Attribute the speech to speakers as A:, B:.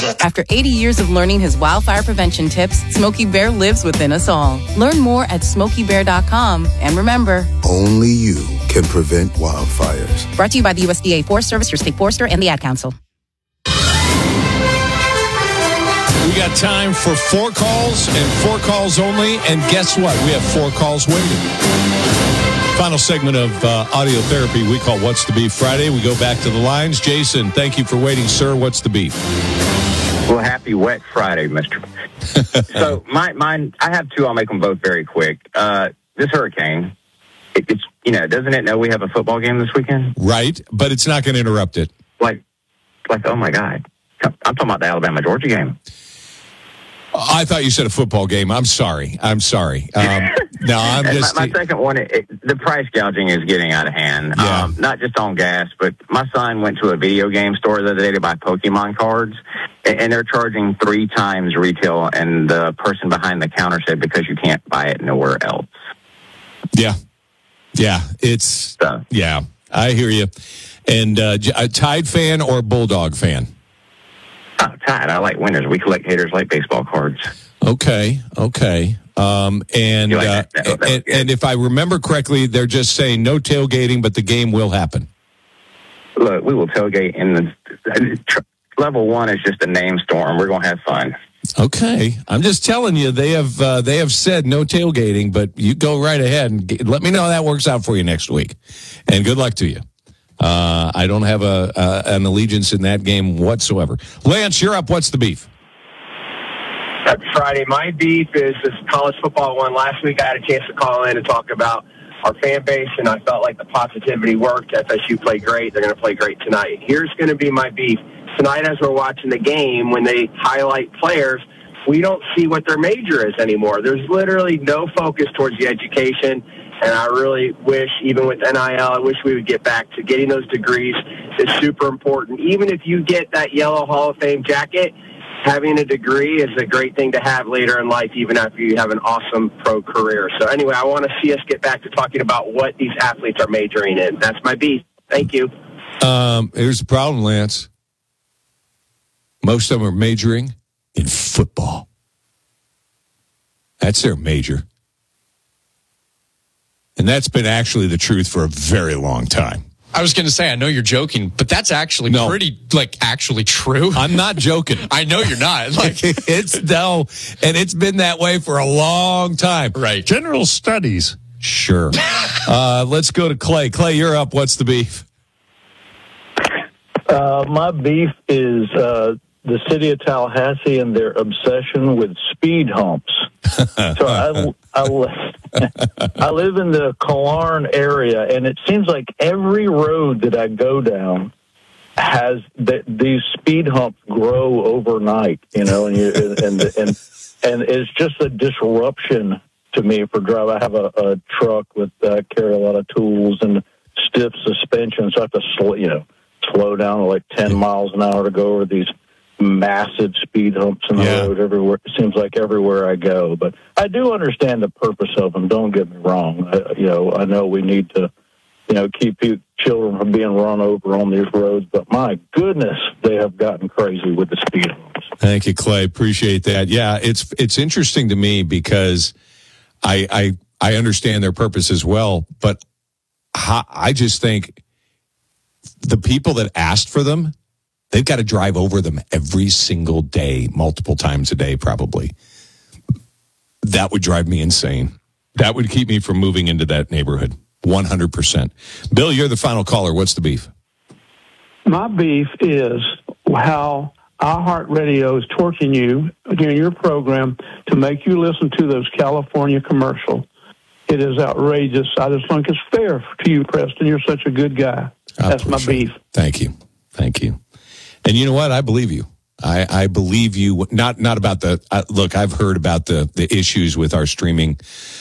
A: After 80 years of learning his wildfire prevention tips, Smokey Bear lives within us all. Learn more at SmokeyBear.com. And remember,
B: only you can prevent wildfires.
A: Brought to you by the USDA Forest Service, your state forester, and the Ad Council.
C: We got time for 4 calls and 4 calls only. And guess what? We have 4 calls waiting. Final segment of audio therapy we call What's the Beef Friday. We go back to the lines. Jason, thank you for waiting, sir. What's the beef?
D: Well, happy wet Friday, mister. So mine, I have 2. I'll make them both very quick. This hurricane, it's doesn't it know we have a football game this weekend?
C: Right, but it's not going to interrupt it.
D: Like, oh my God. I'm talking about the Alabama-Georgia game.
C: I thought you said a football game. I'm sorry. No, I'm just...
D: My second one, the price gouging is getting out of hand.
C: Yeah.
D: Not just on gas, but my son went to a video game store the other day to buy Pokemon cards, and they're charging 3 times retail, and the person behind the counter said because you can't buy it nowhere else.
C: Yeah. It's... Yeah, I hear you. And a Tide fan or Bulldog fan?
D: Oh, Tide. I like winners. We collect haters like baseball cards.
C: Okay. And if I remember correctly, they're just saying no tailgating, but the game will happen.
D: Look, we will tailgate in the level 1 is just a name storm. We're going to have fun.
C: Okay, I'm just telling you, they have said no tailgating, but you go right ahead and let me know how that works out for you next week. And good luck to you. I don't have an allegiance in that game whatsoever. Lance, you're up. What's the beef?
E: Happy Friday. My beef is this college football one. Last week I had a chance to call in and talk about our fan base, and I felt like the positivity worked. FSU played great. They're going to play great tonight. Here's going to be my beef. Tonight as we're watching the game, when they highlight players, we don't see what their major is anymore. There's literally no focus towards the education. And I really wish, even with NIL, I wish we would get back to getting those degrees. It's super important. Even if you get that yellow Hall of Fame jacket, having a degree is a great thing to have later in life, even after you have an awesome pro career. So anyway, I want to see us get back to talking about what these athletes are majoring in. That's my beef. Thank you.
C: Here's the problem, Lance. Most of them are majoring in football. That's their major. And that's been actually the truth for a very long time.
F: I was going to say, I know you're joking, but that's actually actually true.
C: I'm not joking.
F: I know you're not.
C: And it's been that way for a long time.
F: Right.
C: General studies. Sure. Let's go to Clay. Clay, you're up. What's the beef?
G: My beef is the city of Tallahassee and their obsession with speed humps. So I live in the Killearn area, and it seems like every road that I go down has these speed humps grow overnight, and it's just a disruption to me for driving. I have a truck with carry a lot of tools and stiff suspension, so I have to slow down to like 10 miles an hour to go over these massive speed humps in the road everywhere. It seems like everywhere I go, but I do understand the purpose of them. Don't get me wrong. I know we need to, keep children from being run over on these roads, but my goodness, they have gotten crazy with the speed humps.
C: Thank you, Clay. Appreciate that. Yeah, it's interesting to me because I understand their purpose as well, but I just think the people that asked for them, they've got to drive over them every single day, multiple times a day, probably. That would drive me insane. That would keep me from moving into that neighborhood, 100%. Bill, you're the final caller. What's the beef?
H: My beef is how iHeartRadio is torching you during your program to make you listen to those California commercials. It is outrageous. I just think it's fair to you, Preston. You're such a good guy. That's my beef.
C: Thank you. And you know what? I believe you. I believe you. Not about the look. I've heard about the issues with our streaming